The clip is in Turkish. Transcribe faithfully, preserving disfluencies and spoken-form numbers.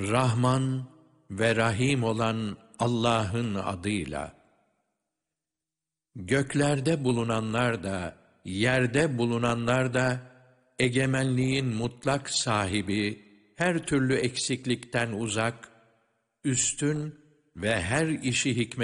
Rahman ve Rahim olan Allah'ın adıyla. Göklerde bulunanlar da, yerde bulunanlar da, egemenliğin mutlak sahibi, her türlü eksiklikten uzak, üstün ve her işi hikmet